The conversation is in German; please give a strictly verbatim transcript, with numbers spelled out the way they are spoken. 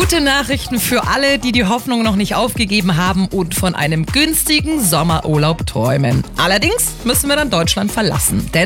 Gute Nachrichten für alle, die die Hoffnung noch nicht aufgegeben haben und von einem günstigen Sommerurlaub träumen. Allerdings müssen wir dann Deutschland verlassen, denn